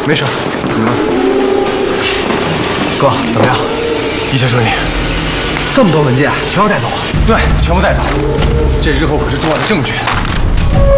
没事。哥，怎么样？一切顺利。 这么多文件，全要带走？ 对，全部带走。这日后可是重要的证据。